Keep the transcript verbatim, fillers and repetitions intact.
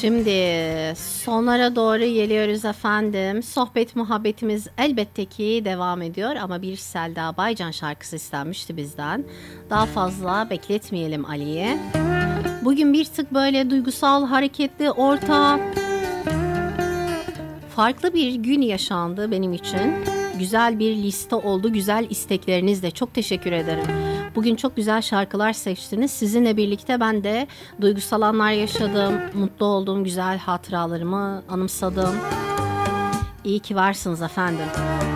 Şimdi sonlara doğru geliyoruz efendim. Sohbet muhabbetimiz elbette ki devam ediyor ama bir Selda Baycan şarkısı istenmişti bizden. Daha fazla bekletmeyelim Ali'yi. Bugün bir tık böyle duygusal, hareketli, orta, farklı bir gün yaşandı benim için. Güzel bir liste oldu, güzel isteklerinizle. Çok teşekkür ederim. Bugün çok güzel şarkılar seçtiniz. Sizinle birlikte ben de duygusal anlar yaşadım. Mutlu olduğum güzel hatıralarımı anımsadım. İyi ki varsınız efendim.